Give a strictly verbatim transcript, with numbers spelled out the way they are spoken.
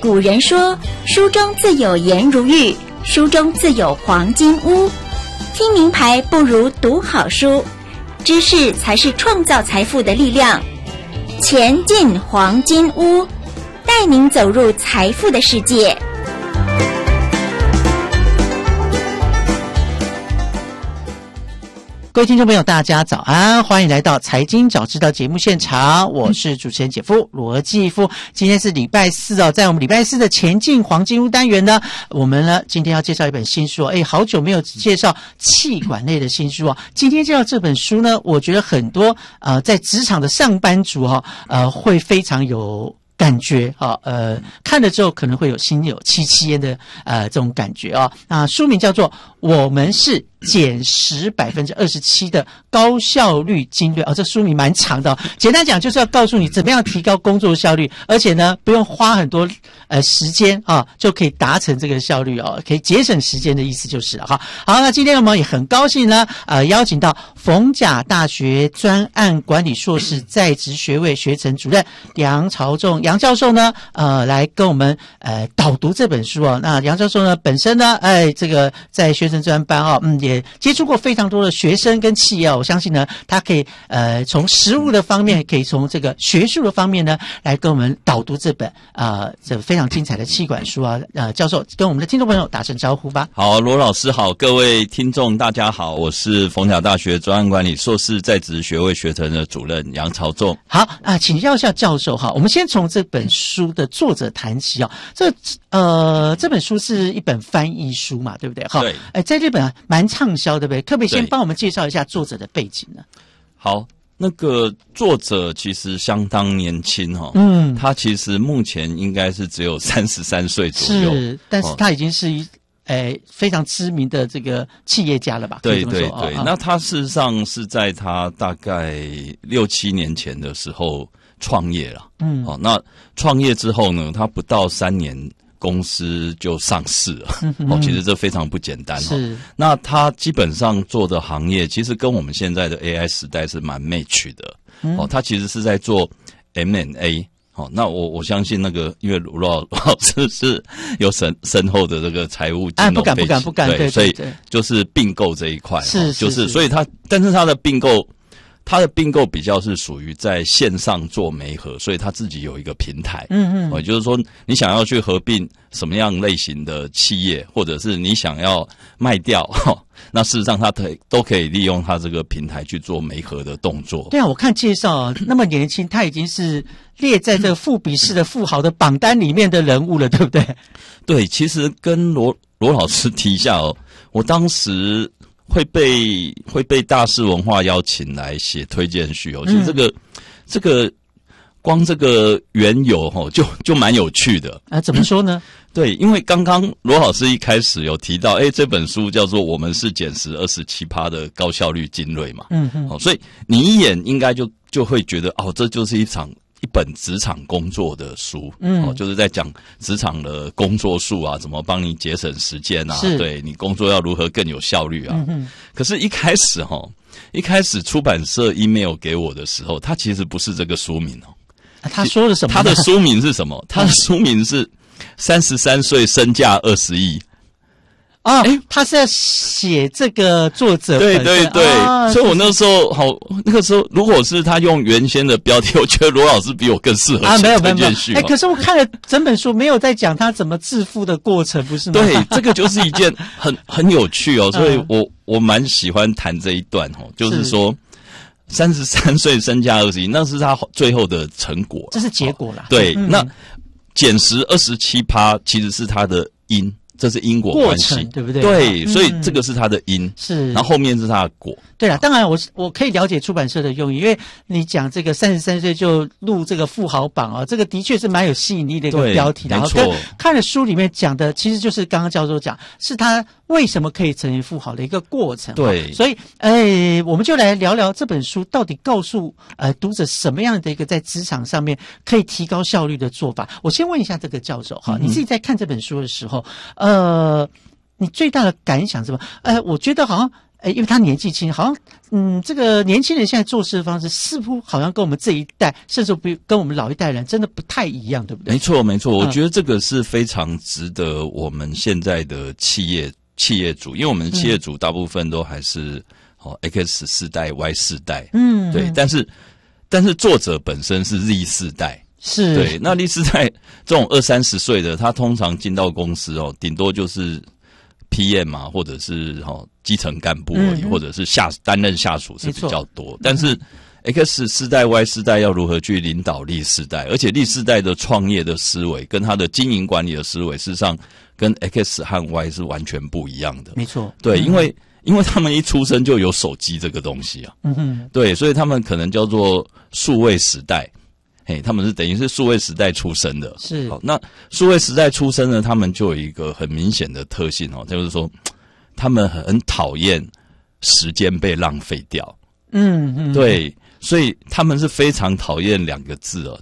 古人说，书中自有颜如玉，书中自有黄金屋。听名牌不如读好书，知识才是创造财富的力量。钱进黄金屋，带您走入财富的世界。 各位听众朋友大家早安，欢迎来到财经早知道节目现场，我是主持人姐夫罗继夫。今天是礼拜四哦，在我们礼拜四的前进黄金屋单元呢，我们呢今天要介绍一本新书哦，诶好久没有介绍企管类的新书哦。今天介绍这本书呢，我觉得很多呃在职场的上班族哈、哦、呃会非常有感觉啊、哦，呃，看了之后可能会有心有戚戚焉的呃这种感觉啊、哦。那书名叫做《我们是减十百分之二十七的高效率精锐》哦，这书名蛮长的、哦。简单讲就是要告诉你怎么样提高工作效率，而且呢不用花很多呃时间啊，就可以达成这个效率哦，可以节省时间的意思就是了哈。好，那今天我们也很高兴呢，呃，邀请到逢甲大学专案管理硕士在职学位学程主任杨朝仲杨教授呢，呃，来跟我们呃导读这本书哦。那杨教授呢本身呢，哎，这个在学程专班哦，嗯，也接触过非常多的学生跟企业，我相信呢，他可以呃从实务的方面，可以从这个学术的方面呢，来跟我们导读这本呃这非常精彩的企管书啊。呃，教授跟我们的听众朋友打声招呼吧。 好，罗老师好，各位听众大家好，我是逢甲大学专案管理硕士在职学位学程的主任杨朝仲。 好啊、呃，请教一下教授哈，我们先从这本书的作者谈起哦。这呃这本书是一本翻译书嘛，对不对？哈， 对。 哎，在日本蛮畅销，对不对？可不可以先帮我们介绍一下作者的背景呢？ 好，那个作者其实相当年轻哈、哦， 嗯， 他其实目前应该是只有三十三岁左右， 是，但是他已经是一。诶，非常知名的这个企业家了吧？ 对对对， 哦、 那他事实上是在他大概六七年前的时候创业了。嗯，哦，那创业之后呢，他不到三年，公司就上市了。嗯、哦，其实这非常不简单。是，那他基本上做的行业，其实跟我们现在的 A I 时代是蛮 match 的。嗯、哦，他其实是在做 M and A。好、哦，那我我相信那个，因为卢老老师是有深深厚的这个财务金融背景， 啊，不敢不敢不敢，对，对所以就是并购这一块， 是、 哦、就是， 是所以他，但是他的并购，他的并购比较是属于在线上做媒合，所以他自己有一个平台，嗯嗯，也、哦、就是说，你想要去合并什么样类型的企业，或者是你想要卖掉，哦、那事实上他可以都可以利用他这个平台去做媒合的动作。 对啊，我看介绍那么年轻，他已经是列在这个富比士的富豪的榜单里面的人物了，对不对？ 对，其实跟罗罗老师提一下哦，我当时会被会被大是文化邀请来写推荐序哦，其实这个、嗯、这个光这个缘由哦，就就蛮有趣的啊。怎么说呢？ 对，因为刚刚罗老师一开始有提到，哎，这本书叫做《我们是减十二十七趴的高效率精锐》嘛，嗯嗯，哦，所以你一眼应该就就会觉得，哦，这就是一场一本职场工作的书，嗯，哦，就是在讲职场的工作术啊，怎么帮你节省时间啊，对你工作要如何更有效率啊。嗯，可是，一开始哈、哦，一开始出版社 email 给我的时候，它其实不是这个书名哦， 啊、他说了什么？ 他的书名是什么？他的书名是。三十三岁身价二十亿啊！哎，他是在写这个作者对对对、啊，所以我那时候好，那个时候如果是他用原先的标题，我觉得罗老师比我更适合啊，没有没有没有。哎， 可是我看了整本书，没有在讲他怎么致富的过程，不是吗？ 对，这个就是一件很很有趣哦，所以我我蛮喜欢谈这一段哦，就是说。三十三岁身价二十亿，那是他最后的成果， 这是结果啦。 对， 嗯、 那减十二十七趴其实是他的因，这是因果关系， 对不对？ 对、 嗯， 所以这个是他的因， 是， 然后后面是他的果。 对啦，当然我我可以了解出版社的用意，因为你讲这个三十三岁就入这个富豪榜啊，这个的确是蛮有吸引力的一个标题。然后跟看了书里面讲的，其实就是刚刚教授讲，是他为什么可以成为富豪的一个过程。 对， 所以哎，我们就来聊聊这本书到底告诉呃读者什么样的一个在职场上面可以提高效率的做法。我先问一下这个教授哈，嗯、你自己在看这本书的时候，呃，你最大的感想是什么？呃，我觉得好像。 哎，因为他年纪轻，好像嗯，这个年轻人现在做事的方式似乎好像跟我们这一代，甚至比跟我们老一代人真的不太一样，对不对？ 没错，没错， 嗯、 我觉得这个是非常值得我们现在的企业企业主，因为我们企业主大部分都还是、嗯、哦 X 世代、Y 世代，嗯，对，但是但是作者本身是 Z 世代。 是对，那Z世代这种二三十岁的，他通常进到公司哦，顶多就是 P M 啊，或者是哦基层干部而已，嗯、或者是下担任下属是比较多。但是 X 世代、Y 世代要如何去领导Z世代，而且Z世代的创业的思维跟他的经营管理的思维，事实上跟 X 和 Y 是完全不一样的。 没错， 对， 嗯、 因为因为他们一出生就有手机这个东西啊，嗯哼，对，所以他们可能叫做数位时代。嘿，他们是等于是数位时代出生的， 是好。那数位时代出生呢，他们就有一个很明显的特性哦，就是说，他们很讨厌时间被浪费掉。嗯嗯，对，所以他们是非常讨厌两个字哦，